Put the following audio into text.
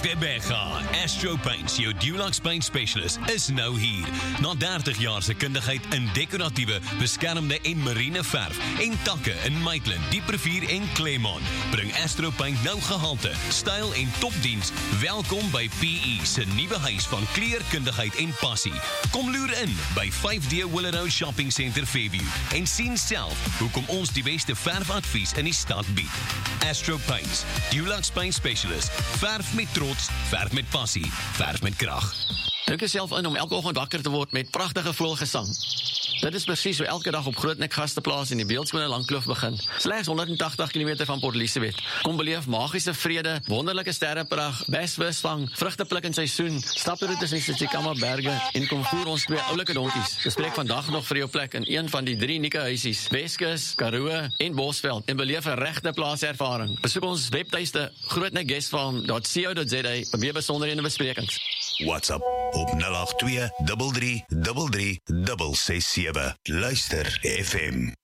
Tebega, Astro Paints, jou Dulux Paint Specialist, is nou hier. Na 30 jaar se kundigheid in dekoratiewe, beskermde en marine verf en takke in Maitland, Dieprivier en Claremont, bring Astro Paint nou gehalte, styl en topdiens. Welkom by PE se nuwe huis van kleurkundigheid en passie. Kom loer in by 5D Willow Shopping Centre Fairview en sien self hoekom ons die beste verfadvies in die stad bied. Astro Paints, Dulux Paint Specialist, verf met trots, verf met passie, verf met krag. Druk jouself in om elke oggend wakker te word met pragtige voëlgesang. Dit is presies hoe elke dag op Grootnek Gasteplaas in die beeldskone Langkloof begin. Slegs 180 km van Port Elizabeth. Kom beleef magiese vrede, wonderlike sterrepragt, besvisvang, vrugtepluk in seisoen, staproetes in die Tsitsikamma berge en kom voer ons 2 oulike donkies. Bespreek vandag nog vir jou plek in een van die 3 unieke huisies, Weskus, Karoo en Bosveld en beleef 'n regte plaaservaring. Besoek ons webtuiste grootnekguestfarm.co.za vir meer besonderhede en besprekings. WhatsApp op 082 33 33 667. Luister FM.